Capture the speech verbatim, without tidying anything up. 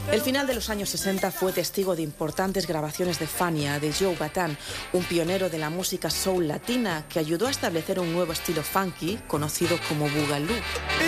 El final de los años sesenta fue testigo de importantes grabaciones de Fania, de Joe Bataan, un pionero de la música soul latina que ayudó a establecer un nuevo estilo funky conocido como Boogaloo.